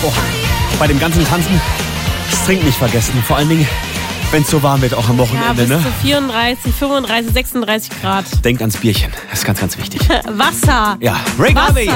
Oh, bei dem ganzen Tanzen, das Trinken nicht vergessen. Vor allen Dingen, wenn es so warm wird, auch am Wochenende. Ja, bis Ne? zu 34, 35, 36 Grad. Denkt ans Bierchen. Das ist ganz, ganz wichtig. Wasser. Ja, Ray Garvey.